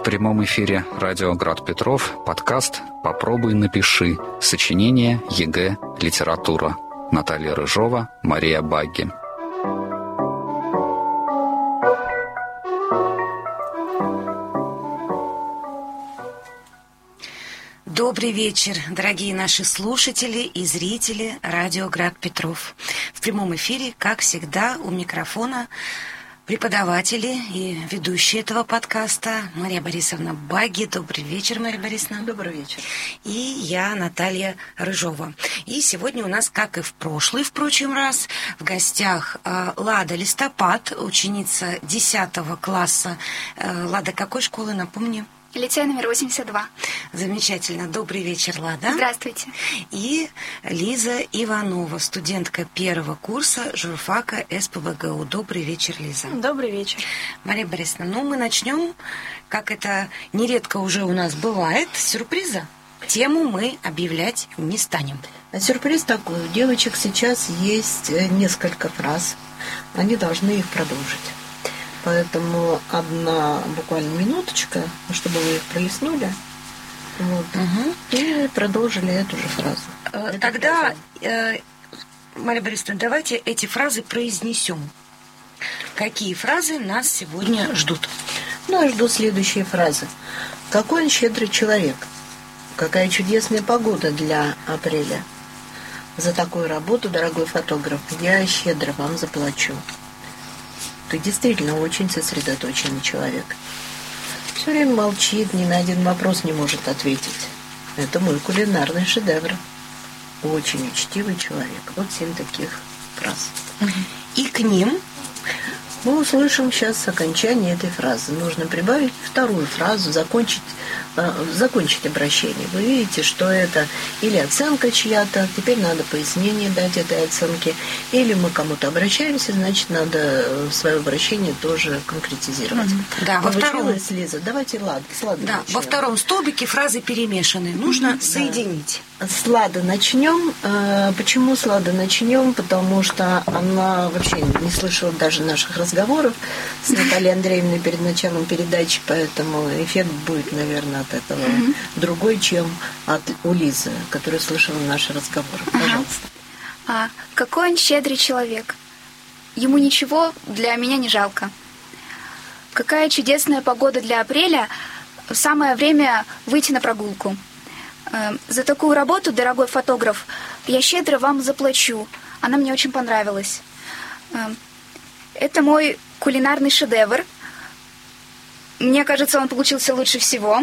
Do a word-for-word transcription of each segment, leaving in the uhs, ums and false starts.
прямом эфире радио «Град Петров» подкаст «Попробуй напиши». Сочинение ЕГЭ «Литература». Наталья Рыжова, Мария Багги. Добрый вечер, дорогие наши слушатели и зрители радио «Град Петров». В прямом эфире, как всегда, у микрофона преподаватели и ведущие этого подкаста Мария Борисовна Багги. Добрый вечер, Мария Борисовна. Добрый вечер. И я, Наталья Рыжова. И сегодня у нас, как и в прошлый, впрочем, раз, в гостях Лада Листопад, ученица десятого класса. Лада, какой школы, напомни? Лицей номер восемьдесят два. Замечательно. Добрый вечер, Лада. Здравствуйте. И Лиза Иванова, студентка первого курса журфака СПбГУ. Добрый вечер, Лиза. Добрый вечер. Мария Борисовна, ну мы начнем, как это нередко уже у нас бывает, с сюрприза. Тему мы объявлять не станем. Сюрприз такой. У девочек сейчас есть несколько фраз. Они должны их продолжить. Поэтому одна буквально минуточка, чтобы вы их пролистнули, вот, угу. и продолжили эту же фразу. Тогда, э, Мария Борисовна, давайте эти фразы произнесем. Какие фразы нас сегодня ждут? Ну, я жду следующие фразы. Какой он щедрый человек. Какая чудесная погода для апреля. За такую работу, дорогой фотограф, я щедро вам заплачу. Ты действительно очень сосредоточенный человек. Все время молчит, ни на один вопрос не может ответить. Это мой кулинарный шедевр. Очень учтивый человек. Вот семь таких фраз. И к ним мы услышим сейчас окончание этой фразы. Нужно прибавить вторую фразу, закончить, э, закончить обращение. Вы видите, что это или оценка чья-то, теперь надо пояснение дать этой оценке, или мы кому-то обращаемся, значит, надо свое обращение тоже конкретизировать. Mm-hmm. Да, во втором... Лиза, давайте Лад, с Лады да, начнем. Во втором столбике фразы перемешаны. Нужно mm-hmm. соединить. С Лады начнем. Почему с Лады начнем? Потому что она вообще не слышала даже наших разговоров с Натальей Андреевной перед началом передачи, поэтому эффект будет, наверное, от этого mm-hmm. другой, чем от у Лизы, которая слышала наши разговоры. Пожалуйста. А, какой он щедрый человек. Ему ничего для меня не жалко. Какая чудесная погода для апреля. Самое время выйти на прогулку. За такую работу, дорогой фотограф, я щедро вам заплачу. Она мне очень понравилась. Это мой кулинарный шедевр. Мне кажется, он получился лучше всего.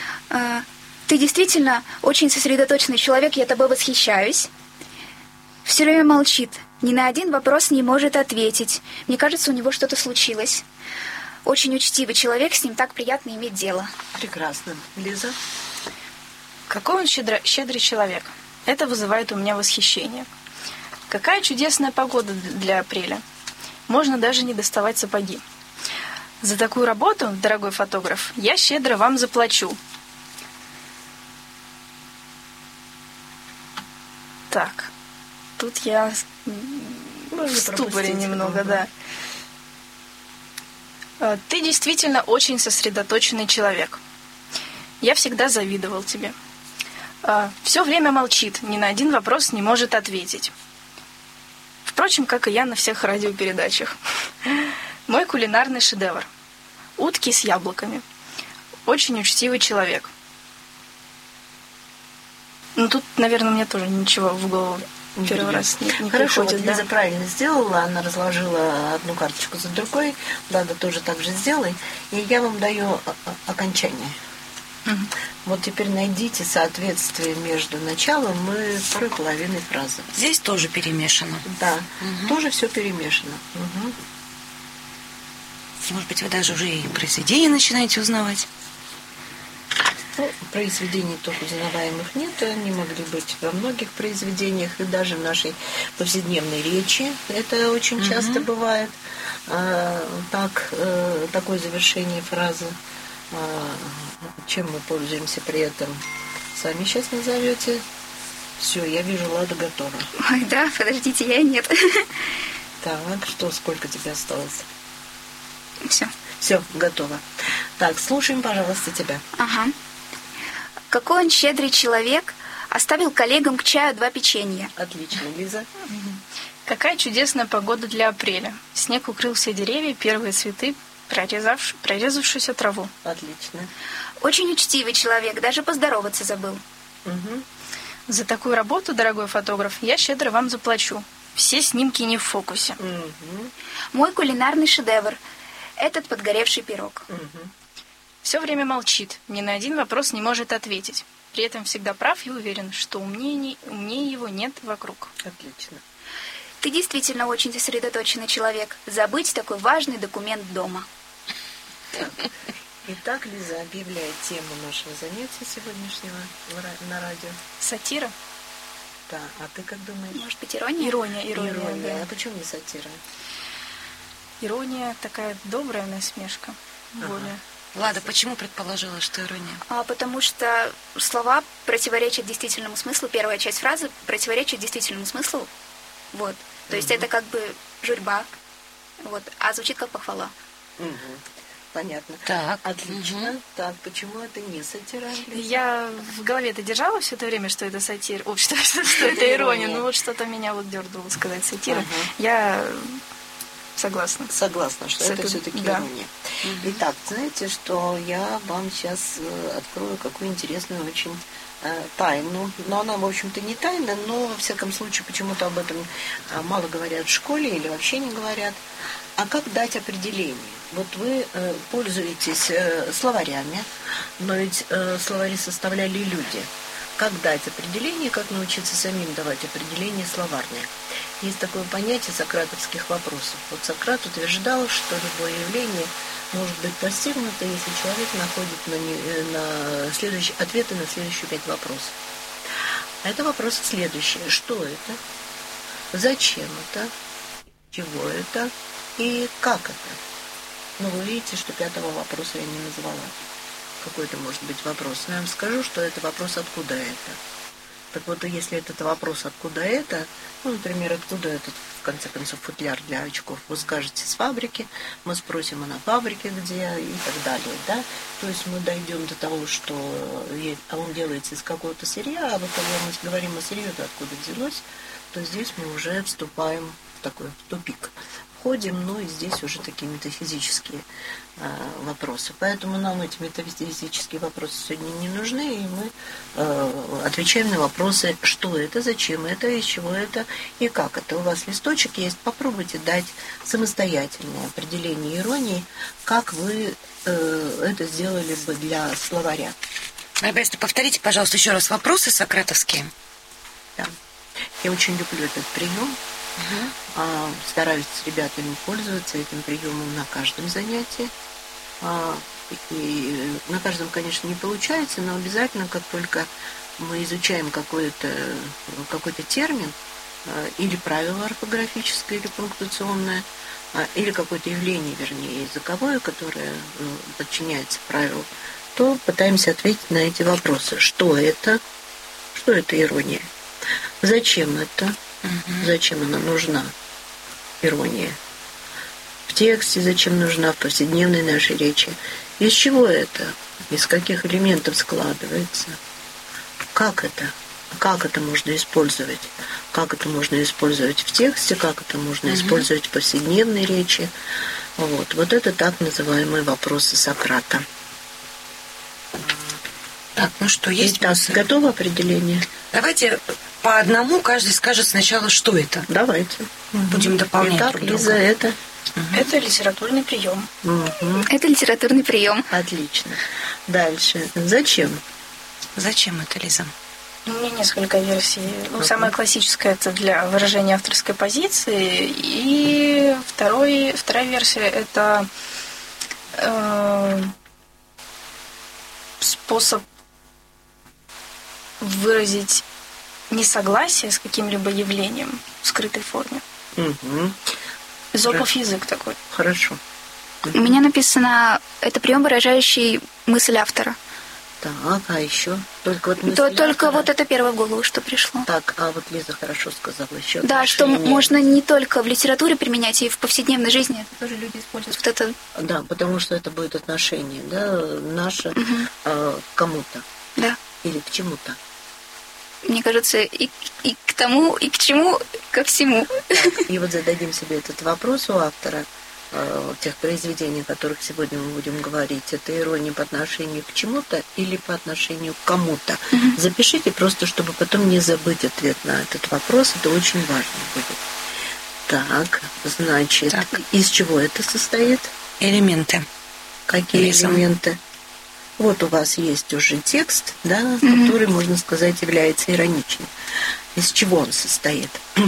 Ты действительно очень сосредоточенный человек, я тобой восхищаюсь. Все время молчит. Ни на один вопрос не может ответить. Мне кажется, у него что-то случилось. Очень учтивый человек, с ним так приятно иметь дело. Прекрасно. Лиза? Какой он щедро, щедрый человек. Это вызывает у меня восхищение. Какая чудесная погода для апреля. Можно даже не доставать сапоги. За такую работу, дорогой фотограф, я щедро вам заплачу. Так, тут я Можно в ступоре немного, угу. да. Ты действительно очень сосредоточенный человек. Я всегда завидовал тебе. Все время молчит, ни на один вопрос не может ответить. Впрочем, как и я на всех радиопередачах. Мой кулинарный шедевр. Утки с яблоками. Очень учтивый человек. Ну, тут, наверное, мне тоже ничего в голову первый раз не, не Хорошо, приходит. вот Да? Лиза правильно сделала, она разложила одну карточку за другой, Лада тоже так же сделай, и я вам даю окончание. Угу. Вот теперь найдите соответствие между началом и второй половиной фразы. Здесь тоже перемешано. Да, угу. тоже все перемешано. Угу. Может быть, вы даже уже и произведения начинаете узнавать? Ну, произведений тут узнаваемых нет, они могли быть во многих произведениях, и даже в нашей повседневной речи это очень угу. часто бывает. А, так, а, такое завершение фразы. Чем мы пользуемся при этом? Сами сейчас назовете. Все, я вижу, Лада готова. Ой, да, подождите, я нет. Так, что, сколько тебе осталось? Все. Все, готово. Так, слушаем, пожалуйста, тебя. Ага. Какой он щедрый человек, оставил коллегам к чаю два печенья. Отлично, Лиза. Какая чудесная погода для апреля. Снег укрыл все деревья, первые цветы, прорезавши, прорезавшуюся траву. Отлично. Очень учтивый человек, даже поздороваться забыл. Угу. За такую работу, дорогой фотограф, я щедро вам заплачу. Все снимки не в фокусе. Угу. Мой кулинарный шедевр – этот подгоревший пирог. Угу. Все время молчит, ни на один вопрос не может ответить. При этом всегда прав и уверен, что умнее, не, умнее его нет вокруг. Отлично. Ты действительно очень сосредоточенный человек. Забыть такой важный документ дома. Итак, Лиза объявляет тему нашего занятия сегодняшнего на радио. Сатира? Да, а ты как думаешь? Может быть, ирония? Ирония, ирония, Ирония. да. А почему не сатира? Ирония такая добрая насмешка. Ага. Более. Лада, почему предположила, что ирония? А, потому что слова противоречат действительному смыслу. Первая часть фразы противоречит действительному смыслу. Вот. То есть Угу. это как бы журьба. Вот. А звучит как похвала. Угу. Понятно. Так. Отлично. Угу. Так, почему это не сатира? Лиза? Я в голове это держала все это время, что это сатира. О, что, что, что это ирония. Ну вот что-то меня вот дернуло сказать сатира. Ага. Я согласна. Согласна, что С это этой- все-таки да. ирония. Итак, знаете, что я вам сейчас э, открою какую интересную очень э, тайну. Но она, в общем-то, не тайна, но, во всяком случае, почему-то об этом э, мало говорят в школе или вообще не говорят. А как дать определение? Вот вы э, пользуетесь э, словарями, но ведь э, словари составляли люди. Как дать определение, как научиться самим давать определение словарное? Есть такое понятие сократовских вопросов. Вот Сократ утверждал, что любое явление может быть постигнуто, если человек находит на, не, на следующие, ответы на следующие пять вопросов. А это вопросы следующие. Что это? Зачем это? Чего это? И как это? Ну, вы видите, что пятого вопроса я не назвала. Какой это может быть вопрос? Но я вам скажу, что это вопрос «откуда это?». Так вот, если этот вопрос «откуда это?», ну, например, «откуда этот, в конце концов, футляр для очков?», вы скажете «с фабрики», мы спросим, а на фабрике где, и так далее, да? То есть мы дойдем до того, что а он делается из какого-то сырья, а вот когда мы говорим о сырье, то откуда взялось, то здесь мы уже вступаем в такой тупик. Входим, но и здесь уже такие метафизические э, вопросы. Поэтому нам эти метафизические вопросы сегодня не нужны, и мы э, отвечаем на вопросы, что это, зачем это, из чего это и как это. У вас листочек есть, попробуйте дать самостоятельное определение иронии, как вы э, это сделали бы для словаря. Мария, повторите, пожалуйста, еще раз вопросы сократовские. Да. Я очень люблю этот прием. Угу. Стараюсь с ребятами пользоваться этим приемом на каждом занятии. И на каждом, конечно, не получается, но обязательно, как только мы изучаем какой-то, какой-то термин, или правило орфографическое, или пунктуационное, или какое-то явление, вернее, языковое, которое подчиняется правилу, то пытаемся ответить на эти вопросы. Что это? Что это ирония? Зачем это? Угу. Зачем она нужна, ирония? В тексте зачем нужна, в повседневной нашей речи? Из чего это? Из каких элементов складывается? Как это? Как это можно использовать? Как это можно использовать в тексте? Как это можно угу. использовать в повседневной речи? Вот. Вот это так называемые вопросы Сократа. Так, ну что, есть Итак, готово определение? Давайте по одному каждый скажет сначала, что это. Давайте. Будем дополнять Итак, друг друга. Лиза, это? Угу. Это литературный прием. Угу. Это литературный прием. Отлично. Дальше. Зачем? Зачем это, Лиза? У меня несколько версий. Ну, самая классическая – это для выражения авторской позиции. И второй, вторая версия – это э, способ выразить несогласие с каким-либо явлением в скрытой форме. Угу. Эзопов язык такой. Хорошо. У меня написано, это прием, выражающий мысль автора. Так, а еще? Только вот, мысль То, только автора. вот это первое в голову, что пришло. Так, а вот Лиза хорошо сказала еще. Да, что отношения. можно не только в литературе применять, и в повседневной жизни это тоже люди используют. Вот это... Да, потому что это будет отношение, да, наше Угу. э, к кому-то. Да. Или к чему-то. Мне кажется, и, и к тому, и к чему, ко всему. Так, и вот зададим себе этот вопрос у автора э, тех произведений, о которых сегодня мы будем говорить. Это ирония по отношению к чему-то или по отношению к кому-то. Мгм. Запишите просто, чтобы потом не забыть ответ на этот вопрос. Это очень важно будет. Так, значит, Так. из чего это состоит? Элементы. Какие Лиза. элементы? Вот у вас есть уже текст, да, который, можно сказать, является ироничным. Из чего он состоит?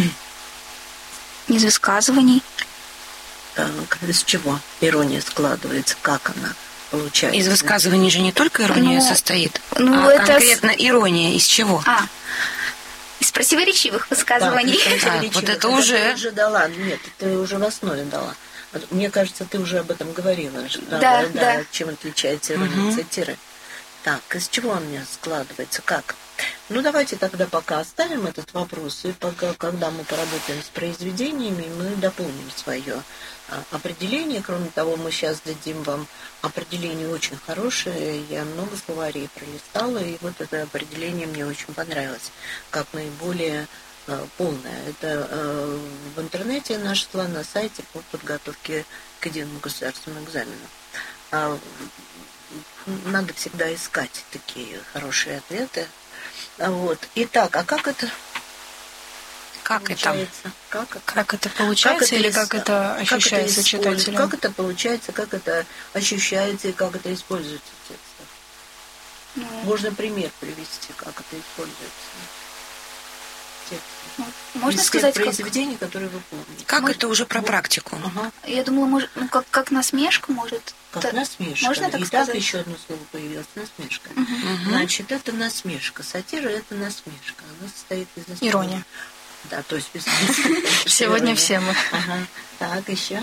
Из высказываний. Так, из чего ирония складывается? Как она получается? Из высказываний же не только ирония Ну, состоит, ну, а это с- конкретно ирония из чего? А, из противоречивых высказываний. Так, Так, вот это уже- Ты уже дала. Нет, ты уже в основе дала. Мне кажется, ты уже об этом говорила. ж- Да, да. Чем отличается ирония Мгм. от сатиры. Так, из чего он мне складывается? Как? Ну, давайте тогда пока оставим этот вопрос, и пока, когда мы поработаем с произведениями, мы дополним свое а, определение. Кроме того, мы сейчас дадим вам определение очень хорошее. Я много словарей пролистала, и вот это определение мне очень понравилось, как наиболее а, полное. Это а, в интернете я нашла на сайте по подготовке к единому государственному экзамену. А, надо всегда искать такие хорошие ответы. А Вот. Итак, а как это Как это? получается? Как это? Как это получается или ис- как это ощущается использ- читателем? Как это получается, как это ощущается и как это используется в текстах? Ну, Можно пример привести, как это используется в тексте. ну, можно Из тех сказать, как... произведений, которые вы помните. Как Может, это уже про практику? Ага. Я думала, может, ну, как, как насмешка, может. Как Та- насмешка. Можно так И сказать? так еще одно слово появилось. Насмешка. Мгм. Значит, это насмешка. Сатира – это насмешка. Она состоит из насмешки. Ирония. Да, то есть без- без- Сегодня ирония. все мы. Ага. Так, еще.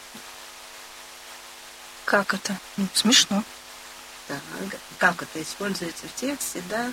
Как это? Ну, смешно. Так, как это используется в тексте, да?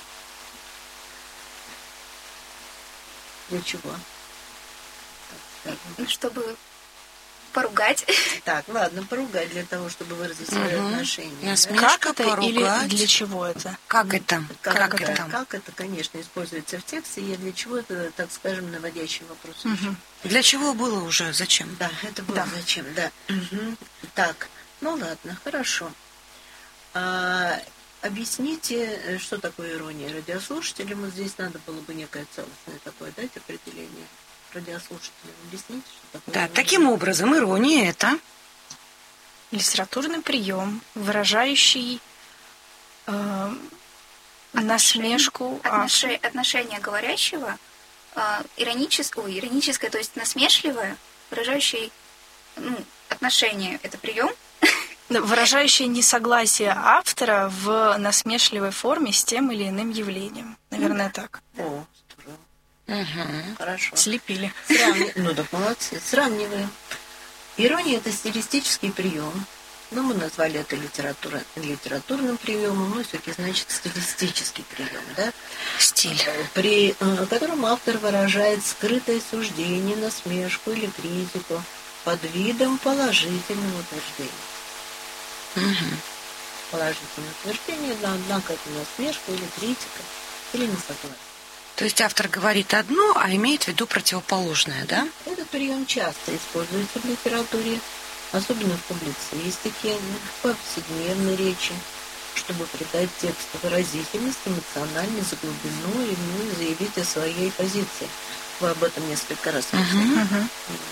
Для чего? Так, скажем. Чтобы поругать. Так, ладно, поругать для того, чтобы выразить свое Мгм. отношение. да? Насмешка, Как это или поругать. для чего это? Как это? Как, Как это, это? как это, конечно, используется в тексте, и для чего это, так скажем, наводящий вопрос. Мгм. Для чего было уже? Зачем? Да, это было Да. зачем, да. Мгм. Так, ну ладно, хорошо. А, объясните, э, что такое ирония радиослушателям. Вот здесь надо было бы некое целостное такое дать определение радиослушателям. Объясните, что такое Да, ирония. таким образом, ирония это Литературный прием, выражающий э, насмешку Отноше- Отношение говорящего а, ироническое, ой, ироническое, то есть насмешливое, выражающее ну, отношение. Это прием. Да, выражающее несогласие автора в насмешливой форме с тем или иным явлением. Наверное, так. О, здорово. Мгм. Хорошо. Слепили. Сравни- Ну да, молодцы. Сравниваем. Ирония – это стилистический прием. Ну, мы назвали это литература, литературным приемом, но все-таки значит стилистический прием, да? стиль. При э, котором автор выражает скрытое суждение, насмешку или критику под видом положительного утверждения. Мгм. Положительное утверждение, да, однако это насмешка или критика, или несогласие. То есть автор говорит одно, а имеет в виду противоположное, да? Этот прием часто используется в литературе, особенно в публицистике, в повседневной речи, чтобы придать тексту выразительность, эмоциональность, глубину и ну, заявить о своей позиции. Вы об этом несколько раз сказали. Мгм. Мгм.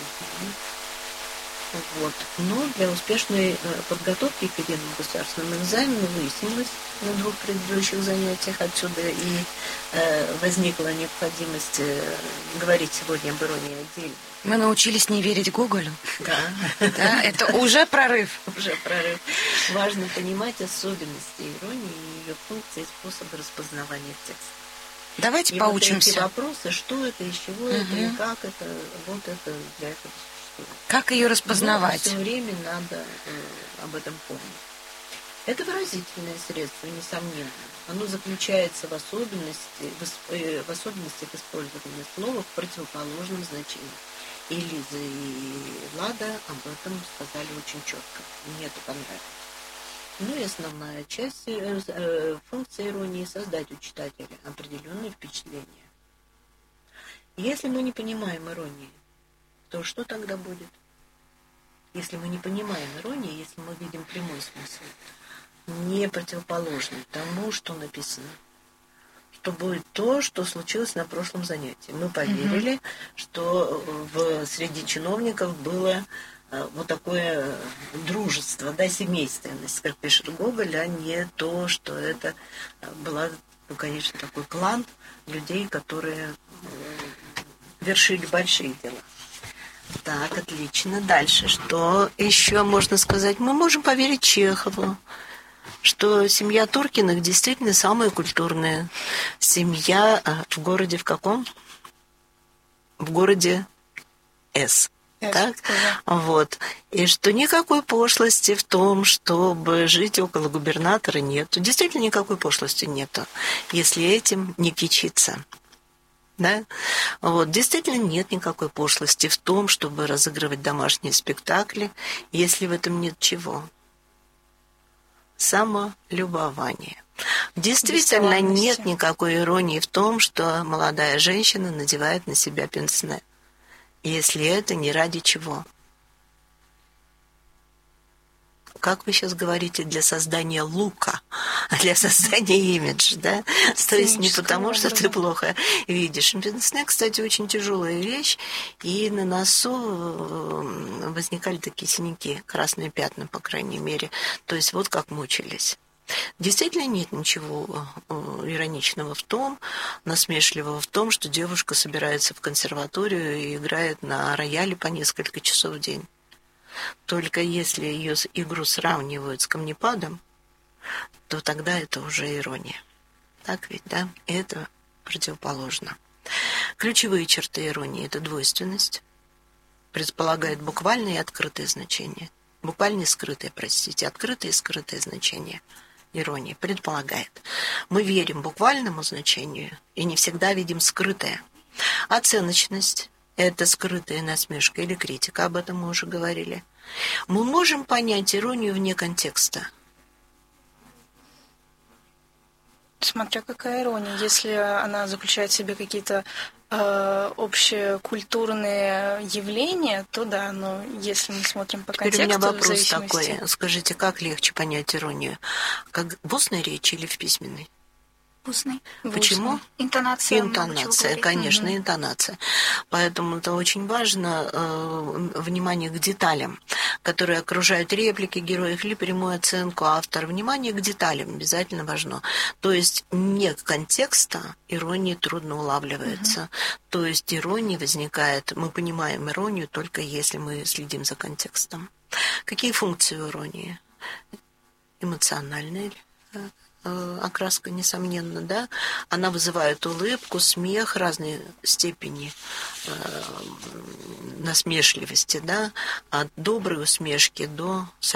Вот. Но для успешной э, подготовки к единому государственному экзамену выяснилось на двух предыдущих занятиях, отсюда и э, возникла необходимость э, говорить сегодня об иронии отдельно. Мы научились не верить Гоголю. Да, Да, это уже прорыв. уже прорыв. Важно понимать особенности иронии и ее функции и способы распознавания текста. Давайте И вот эти поучимся. вопросы, что это, из чего это, и Мгм. как это, вот это для этого существует. Как ее распознавать? Все время надо э, об этом помнить. Это выразительное средство, несомненно. Оно заключается в особенности, в особенностях использования слова в противоположном значении. И Лиза, и Влада об этом сказали очень четко. Мне это понравилось. Ну и основная часть э, функции иронии – создать у читателя определенные впечатления. Если мы не понимаем иронии, то что тогда будет? Если мы не понимаем иронии, если мы видим прямой смысл, не противоположный тому, что написано, что будет то, что случилось на прошлом занятии. Мы поверили, угу. что в, среди чиновников было вот такое дружество, да, семейственность, как пишет Гоголь, а не то, что это была, ну, конечно, такой клан людей, которые вершили большие дела. Так, отлично. Дальше. Что еще можно сказать? Мы можем поверить Чехову, что семья Туркиных действительно самая культурная семья в городе в каком? В городе С. Так? Вот. И что никакой пошлости в том, чтобы жить около губернатора, нету. Действительно никакой пошлости нету, если этим не кичиться. Да? Вот. Действительно нет никакой пошлости в том, чтобы разыгрывать домашние спектакли, если в этом нет чего? Самолюбование. Действительно нет никакой иронии в том, что молодая женщина надевает на себя пенсне, если это не ради чего. Как вы сейчас говорите, для создания лука, для создания имиджа, да? То есть не потому, что ты плохо видишь. Пенсне, кстати, очень тяжелая вещь, и на носу возникали такие синяки, красные пятна, по крайней мере. То есть вот как мучились. Действительно нет ничего ироничного в том, насмешливого в том, что девушка собирается в консерваторию и играет на рояле по несколько часов в день. Только если ее игру сравнивают с камнепадом, то тогда это уже ирония. Так ведь, да? Это противоположно. Ключевые черты иронии – это двойственность, предполагает буквальное и открытое значение. Буквальное и скрытое, простите, открытое и скрытое значение иронии предполагает. Мы верим буквальному значению и не всегда видим скрытое. Оценочность – это скрытая насмешка или критика, об этом мы уже говорили. Мы можем понять иронию вне контекста. Смотря какая ирония. Если она заключает в себе какие-то э, общекультурные явления, то да, но если мы смотрим по Теперь контексту, у меня вопрос в зависимости... такой. Скажите, как легче понять иронию? Как в устной речи или в письменной? Устный. Почему? Интонация. Интонация, конечно, угу. интонация. Поэтому это очень важно, э, внимание к деталям, которые окружают реплики героев или прямую оценку автора. Внимание к деталям обязательно важно. То есть нет контекста, ирония трудно улавливается. Угу. То есть ирония возникает, мы понимаем иронию только если мы следим за контекстом. Какие функции у иронии? Эмоциональные, окраска, несомненно, да, она вызывает улыбку, смех, разные степени э, насмешливости, да, от доброй усмешки до